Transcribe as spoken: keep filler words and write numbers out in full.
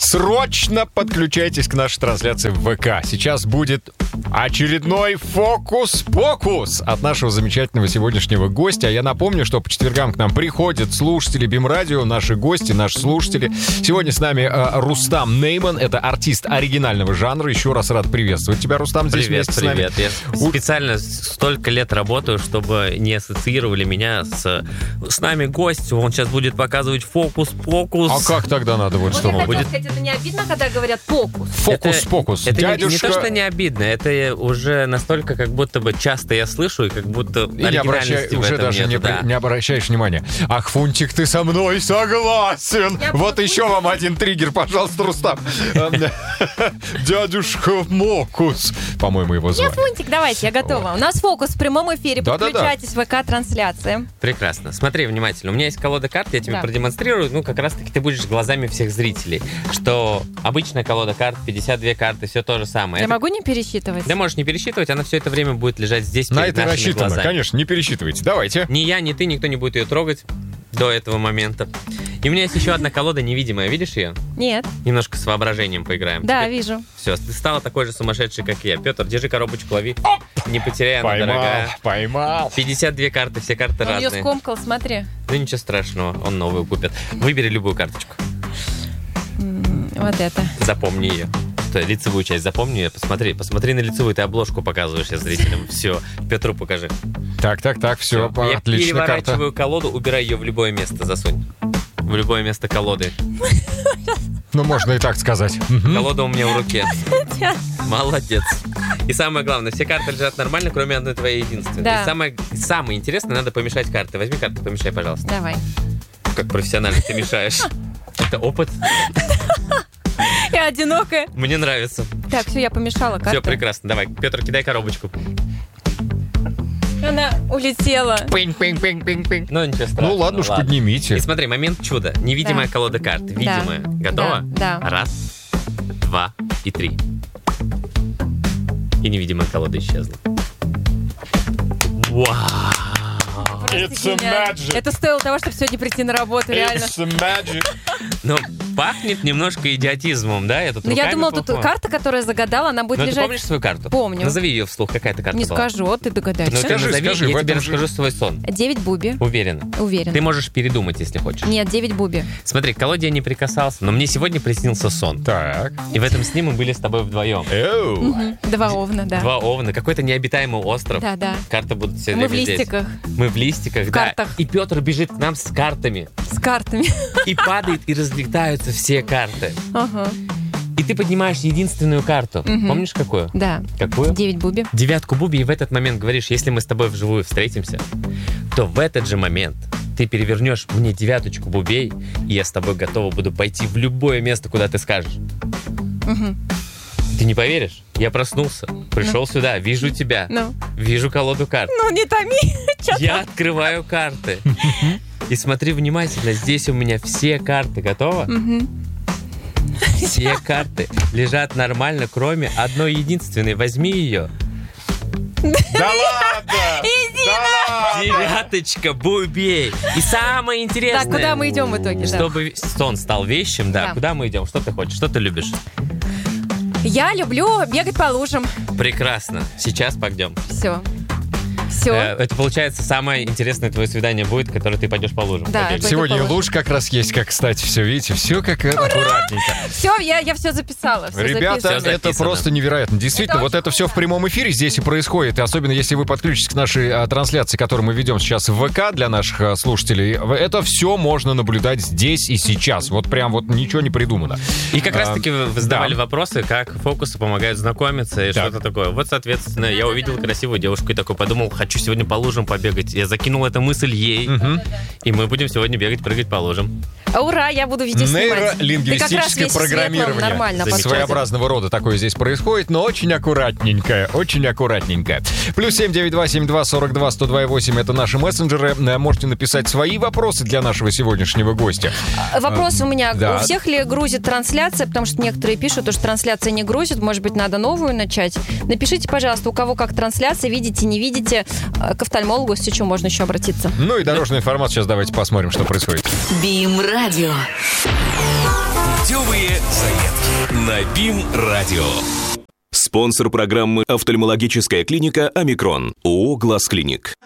Срочно подключайтесь к нашей трансляции в ВК. Сейчас будет очередной фокус-покус от нашего замечательного сегодняшнего гостя. А я напомню, что по четвергам к нам приходят слушатели БИМ-радио, наши гости, наши слушатели. Сегодня с нами э, Рустам Нейман, это артист оригинального жанра. Еще раз рад приветствовать тебя, Рустам, здесь привет, вместе привет. с нами. Я специально столько лет работаю, чтобы не ассоциировали меня с... С нами гость, он сейчас будет показывать фокус-покус. А как тогда надо? Вот, Вот что я хотела будет? сказать, это не обидно, когда говорят фокус. Фокус-покус. Это, это Дядюшка... не, не то, что не обидно, это уже настолько, как будто бы часто я слышу, и как будто И не обращай, в уже этом даже нету, не, да. не обращаешь внимания. Ах, Фунтик, ты со мной согласен. Я Вот буду еще Фунтик. вам один триггер, пожалуйста, Рустам. Дядюшка Мокус, по-моему, его Я звали. Фунтик, давайте, я готова. У нас фокус в прямом эфире. Да-да-да. Подключайтесь в ВК-трансляции. Прекрасно. Смотри внимательно. У меня есть колода карт, я тебе Да. продемонстрирую. Ну, как раз-таки ты будешь глазами всех зрителей. Что обычная колода карт, пятьдесят две карты, все то же самое. Я Это- могу не пересчитывать? Да можешь не пересчитывать, она все это время будет лежать здесь На перед это нашими рассчитано, глазами. конечно, не пересчитывайте. Давайте. Ни я, ни ты, никто не будет ее трогать до этого момента. И у меня есть еще одна колода невидимая. Видишь ее? Нет. Немножко с воображением поиграем. Да, вижу. Все, ты стала такой же сумасшедший, как я. Петр, держи коробочку, лови. Не потеряй, она Поймал, дорогая. поймал. пятьдесят две карты, все карты Он ее разные. скомкал, смотри. Да ничего страшного, он новую купит. Выбери любую карточку. М, Вот это. Запомни ее. Стой, лицевую часть запомни ее. Посмотри, посмотри на лицевую, ты обложку показываешь сейчас зрителям. Все, Петру покажи. Так, так, так, все, Всё. Я отлично карта. переворачиваю колоду, убирай ее в любое место, засунь. В любое место колоды. Ну, можно и так сказать. Мгм. Колода у меня в руке. Молодец. И самое главное, все карты лежат нормально, кроме одной твоей единственной. Да. И самое, самое интересное, надо помешать карты. Возьми карту, помешай, пожалуйста. Давай. Как профессионально ты мешаешь. Это опыт. Я одинокая. Мне нравится. Так, все, я помешала карты. Все прекрасно. Давай, Петр, кидай коробочку. Она улетела. Пинг-пинг-пинг-пинг-пинг. Ну, ничего страшного. Ну, ладно уж, поднимите. И смотри, момент чуда. Невидимая Да. колода карт. Видимая. Готова? Да, да. Раз, два и три. И невидимая колода исчезла. Вау! Просто It's a гениально. magic. Это стоило того, чтобы сегодня прийти на работу, реально. It's a magic. Ну, пахнет немножко идиотизмом, да? Я тут Ну, я руками думала, тут помахал. карта, которая загадала, она будет Ну, ты лежать... помнишь свою карту? Помню. Назови ее вслух. Какая это карта Не была? скажу, а ты Ну, догадаешься. ты Скажи, назови, скажи, в я тебе этом же- расскажу свой сон. Девять буби. Уверена. Уверена. Ты можешь передумать, если хочешь. Нет, девять буби. Смотри, к колоде я не прикасался, но мне сегодня приснился сон. Так. И в этом сне мы были с тобой вдвоем. Эу. Мгм. Два овна, да. Два овна, какой-то необитаемый остров. Да, да. Карты будут все Мы время в здесь. листиках. Мы в листиках, В да. картах. И Петр бежит к нам с картами. С картами. И падает, и разлетаются все карты. Ага. И ты поднимаешь единственную карту. Мгм. Помнишь, какую? Да. Какую? Девять буби. Девятку буби, и в этот момент говоришь, если мы с тобой вживую встретимся, то в этот же момент ты перевернешь мне девяточку бубей, и я с тобой готова буду пойти в любое место, куда ты скажешь. Мгм. Ты не поверишь? Я проснулся, пришел сюда, вижу тебя, Ну. вижу колоду карт. Ну, не томи. Чё Я открываю карты. И смотри внимательно, здесь у меня все карты. Готово? Мгм. Все карты лежат нормально, кроме одной единственной. Возьми ее. Да ладно! Да ладно! Девяточка, бубей. И самое интересное... Так, куда мы идем в итоге? Да. Чтобы сон стал вещим, да, Да. куда мы идем? Что ты хочешь? Что ты любишь? Я люблю бегать по лужам. Прекрасно. Сейчас пойдем. Все. Все. Э, Это, получается, самое интересное твое свидание будет, которое ты пойдешь по лужам. Да, побегать. это- Сегодня и положено. луж как раз есть, как, кстати, все, видите, все как аккуратненько. Все, я, я все записала. Всё Ребята, записано. Всё это записано. просто невероятно. Действительно, Это вот очень это все в прямом эфире здесь и происходит. И особенно, если вы подключитесь к нашей а, трансляции, которую мы ведем сейчас в ВК для наших а, слушателей, в- это все можно наблюдать здесь и сейчас. Вот прям вот ничего не придумано. И как А, раз-таки вы вы задавали да. вопросы, как фокусы помогают знакомиться и Так. что-то такое. Вот, соответственно, я увидел красивую девушку и такой подумал, хочу сегодня по лужам побегать. Я закинул эту мысль ей, Мгм. и мы будем сегодня бегать, прыгать по лужам. Ура, я буду везде снимать. Ты как раз Нейролингвистическое весь в светлом, программирование. нормально подходит. Своеобразного рода такое здесь происходит, но очень аккуратненькое, очень аккуратненькое. Плюс семь девять два семь два сорок два сто два восемь это наши мессенджеры. Э, Можете написать свои вопросы для нашего сегодняшнего гостя. Вопрос у меня. Да. У всех ли грузит трансляция? Потому что некоторые пишут, что трансляция не грузит. Может быть, надо новую начать? Напишите, пожалуйста, у кого как трансляция. Видите, не видите. Э, К офтальмологу, если что, можно еще обратиться. Ну и дорожную информацию сейчас давайте посмотрим, что происходит. БИМ-радио. Путевые заезды. на БИМ-радио. Спонсор программы «Офтальмологическая клиника Омикрон» ООО «Глаз Клиник».